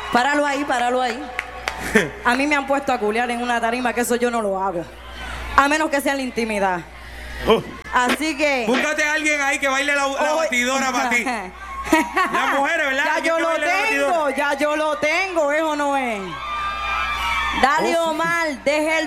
Páralo ahí, páralo ahí. A mí me han puesto a culiar en una tarima, que eso yo no lo hago. A menos que sea en la intimidad. Así que... Búscate a alguien ahí que baile la batidora para ti. Las mujeres, ¿verdad? Ya yo lo tengo, ¿es o no es? Dale, Omar, deja el